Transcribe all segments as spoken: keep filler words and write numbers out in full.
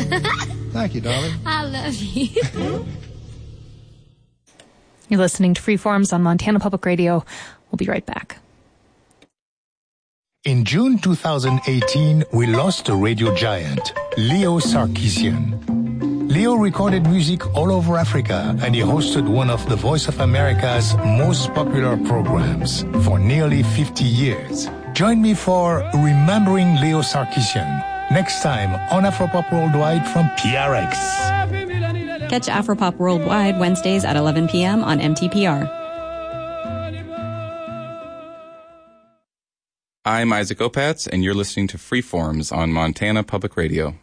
Thank you, darling. I love you. You're listening to Freeforms on Montana Public Radio. We'll be right back. In June two thousand eighteen, we lost a radio giant, Leo Sarkisian. Leo recorded music all over Africa, and he hosted one of the Voice of America's most popular programs for nearly fifty years. Join me for Remembering Leo Sarkisian next time on Afropop Worldwide from P R X. Catch Afropop Worldwide Wednesdays at eleven p.m. on M T P R. I'm Isaac Opatz, and you're listening to Freeforms on Montana Public Radio.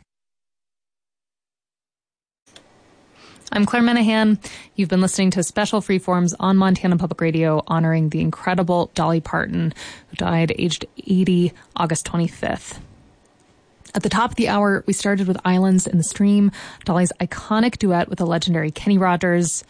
I'm Claire Menahan. You've been listening to special Freeforms on Montana Public Radio honoring the incredible Dolly Parton, who died aged eighty, August twenty-fifth. At the top of the hour, we started with Islands in the Stream, Dolly's iconic duet with the legendary Kenny Rogers.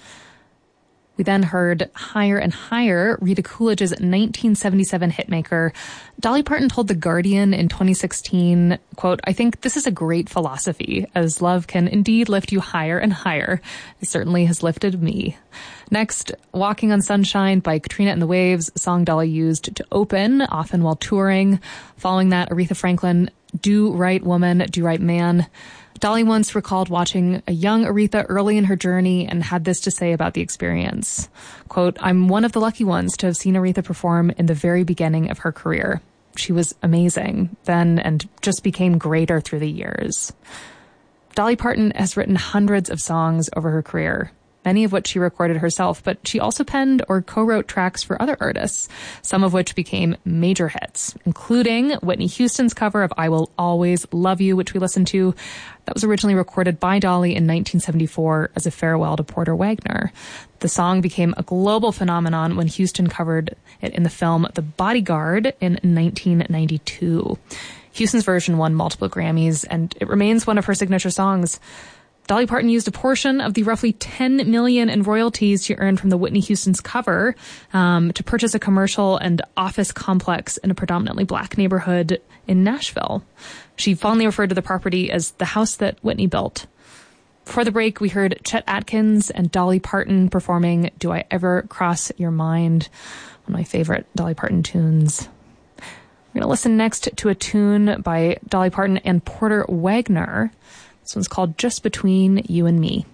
We then heard Higher and Higher, Rita Coolidge's nineteen seventy-seven hitmaker. Dolly Parton told The Guardian in twenty sixteen, quote, "I think this is a great philosophy, as love can indeed lift you higher and higher. It certainly has lifted me." Next, Walking on Sunshine by Katrina and the Waves, a song Dolly used to open, often while touring. Following that, Aretha Franklin, Do Right Woman, Do Right Man. Dolly once recalled watching a young Aretha early in her journey and had this to say about the experience. Quote, "I'm one of the lucky ones to have seen Aretha perform in the very beginning of her career. She was amazing then and just became greater through the years." Dolly Parton has written hundreds of songs over her career, many of which she recorded herself, but she also penned or co-wrote tracks for other artists, some of which became major hits, including Whitney Houston's cover of I Will Always Love You, which we listened to. That was originally recorded by Dolly in nineteen seventy-four as a farewell to Porter Wagoner. The song became a global phenomenon when Houston covered it in the film The Bodyguard in nineteen ninety-two. Houston's version won multiple Grammys, and it remains one of her signature songs. Dolly Parton used a portion of the roughly ten million dollars in royalties she earned from the Whitney Houston's cover um, to purchase a commercial and office complex in a predominantly black neighborhood in Nashville. She fondly referred to the property as the house that Whitney built. Before the break, we heard Chet Atkins and Dolly Parton performing Do I Ever Cross Your Mind, one of my favorite Dolly Parton tunes. We're going to listen next to a tune by Dolly Parton and Porter Wagoner. This one's called Just Between You and Me.